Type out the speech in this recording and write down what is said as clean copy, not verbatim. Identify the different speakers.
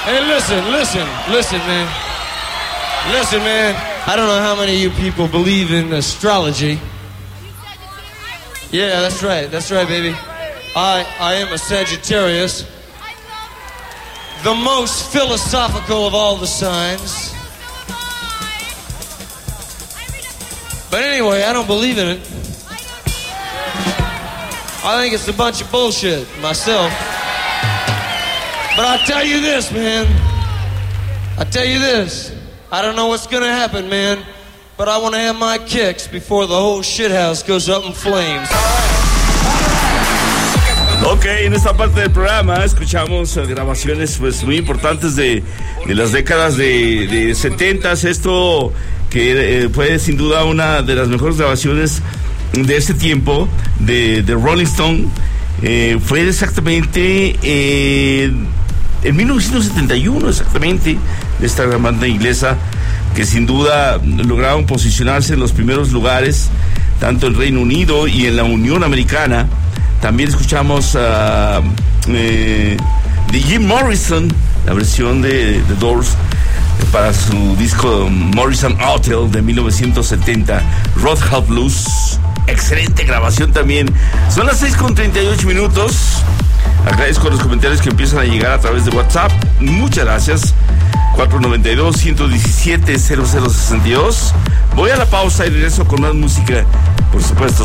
Speaker 1: Hey, listen, man. Listen, man. I don't know how many of you people believe in astrology. Yeah, that's right, baby. I am a Sagittarius. The most philosophical of all the signs. But anyway, I don't believe in it. I think it's a bunch of bullshit, myself. But I'll tell you this, man. I don't know what's gonna happen, man. But I want to have my kicks before the whole shithouse goes up in flames.
Speaker 2: Ok, en esta parte del programa escuchamos grabaciones pues muy importantes de las décadas de 70s. Esto que fue sin duda una de las mejores grabaciones de ese tiempo de Rolling Stone. Fue exactamente en 1971, exactamente, de esta gran banda inglesa que sin duda lograron posicionarse en los primeros lugares, tanto en Reino Unido y en la Unión Americana. También escuchamos de Jim Morrison, la versión de The Doors para su disco Morrison Hotel de 1970, Roadhouse Blues. Excelente grabación también. Son las 6:38. Agradezco los comentarios que empiezan a llegar a través de WhatsApp. Muchas gracias. 492-117-0062. Voy a la pausa y regreso con más música, por supuesto,